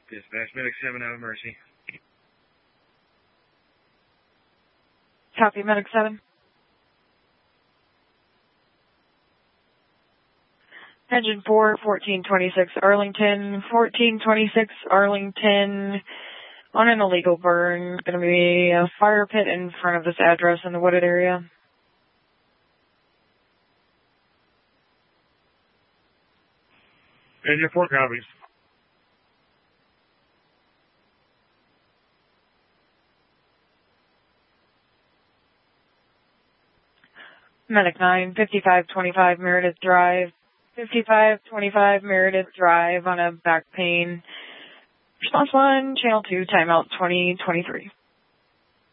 Dispatch Medic 7 out of Mercy. Copy, Medic 7. Engine 4, 1426 Arlington, 1426 Arlington, on an illegal burn. Going to be a fire pit in front of this address in the wooded area. Engine 4 copies. Medic 9, 5525 Meredith Drive. 5525 Meredith Drive on a back pain. Response 1, Channel 2, timeout 2023.